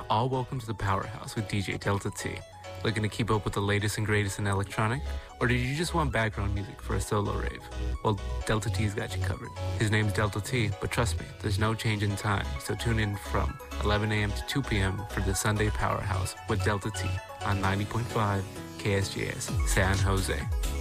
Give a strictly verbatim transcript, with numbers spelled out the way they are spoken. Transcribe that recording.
All welcome to the Powerhouse with D J Delta T. Looking to keep up with the latest and greatest in electronic? Or did you just want background music for a solo rave? Well, Delta T's got you covered. His name's Delta T, but trust me, there's no change in time, so tune in from eleven a.m. to two p.m. for the Sunday Powerhouse with Delta T on ninety point five K S J S San Jose.